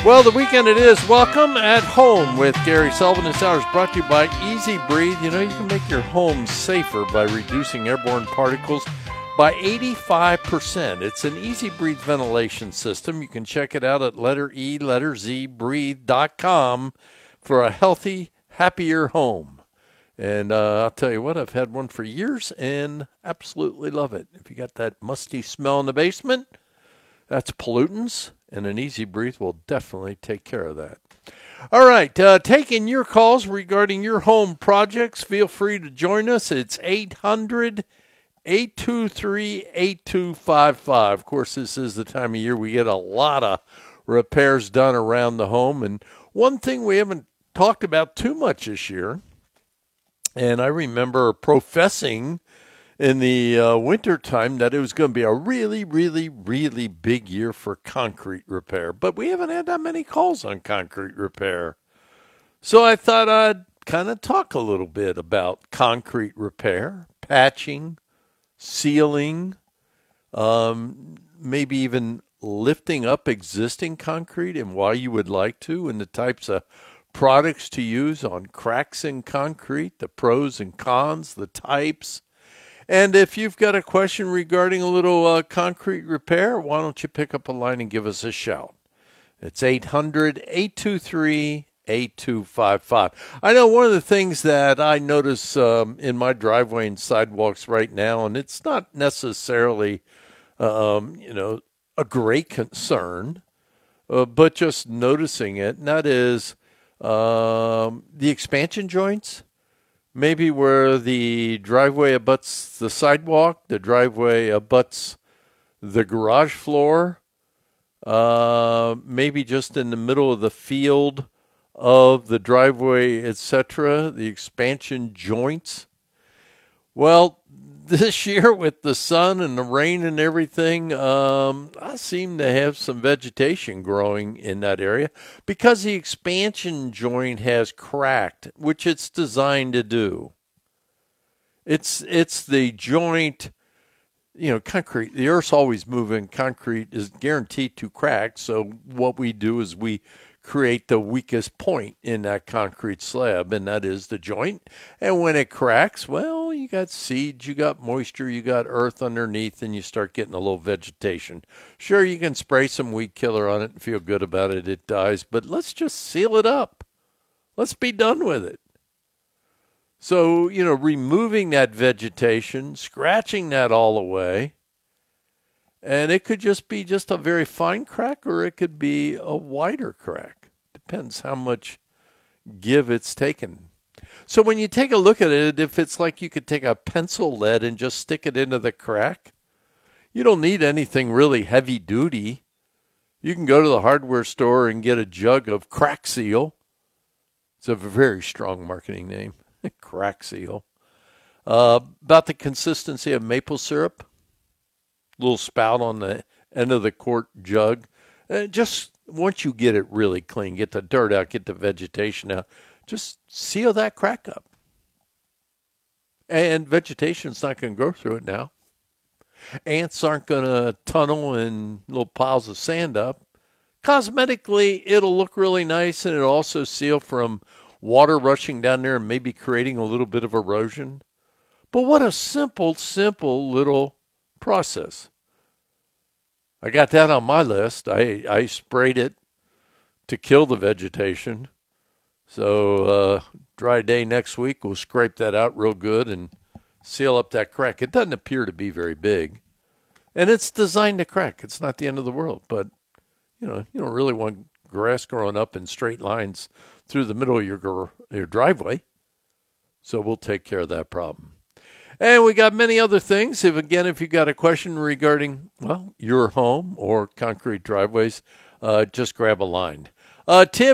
Well, the weekend it is. Welcome at Home with Gary Sullivan. This hour is brought to you by Easy Breathe. You know, you can make your home safer by reducing airborne particles by 85%. It's an Easy Breathe ventilation system. You can check it out at letter E, letter Z, breathe.com for a healthy, happier home. And I'll tell you what, I've had one for years and absolutely love it. If you got that musty smell in the basement, that's pollutants, and an Easy Breathe will definitely take care of that. All right, taking your calls regarding your home projects. Feel free to join us. It's 800-823-8255. Of course, this is the time of year we get a lot of repairs done around the home. And one thing we haven't talked about too much this year, and I remember professing in the wintertime that it was going to be a really, really, really big year for concrete repair. But we haven't had that many calls on concrete repair. So I thought I'd kind of talk a little bit about concrete repair, patching, sealing, maybe even lifting up existing concrete and why you would like to, and the types of products to use on cracks in concrete, the pros and cons, the types. And if you've got a question regarding a little concrete repair, why don't you pick up a line and give us a shout? It's 800-823-8255. I know one of the things that I notice in my driveway and sidewalks right now, and it's not necessarily, a great concern, but just noticing it, and that is the expansion joints. Maybe where the driveway abuts the sidewalk, the driveway abuts the garage floor, maybe just in the middle of the field of the driveway, etc., the expansion joints. Well, this year with the sun and the rain and everything, I seem to have some vegetation growing in that area because the expansion joint has cracked, which it's designed to do. It's the joint, concrete. The earth's always moving. Concrete is guaranteed to crack. So what we do is we create the weakest point in that concrete slab, and that is the joint. And when it cracks, well, you got seeds, you got moisture, you got earth underneath, and you start getting a little vegetation. Sure, you can spray some weed killer on it and feel good about it. It dies, but let's just seal it up. Let's be done with it. So, removing that vegetation, scratching that all away, and it could just be just a very fine crack, or it could be a wider crack. Depends how much give it's taken. So when you take a look at it, if it's like you could take a pencil lead and just stick it into the crack, you don't need anything really heavy duty. You can go to the hardware store and get a jug of Crack Seal. It's a very strong marketing name, Crack Seal. About the consistency of maple syrup. Little spout on the end of the quart jug. Just once you get it really clean, get the dirt out, get the vegetation out, just seal that crack up. And vegetation's not going to grow through it now. Ants aren't going to tunnel in little piles of sand up. Cosmetically, it'll look really nice, and it'll also seal from water rushing down there and maybe creating a little bit of erosion. But what a simple little process. I got that on my list. I sprayed it to kill the vegetation. So dry day next week, we'll scrape that out real good and seal up that crack. It doesn't appear to be very big. And it's designed to crack. It's not the end of the world. But, you don't really want grass growing up in straight lines through the middle of your driveway. So we'll take care of that problem. And we got many other things. If you got a question regarding, your home or concrete driveways, just grab a line. Tim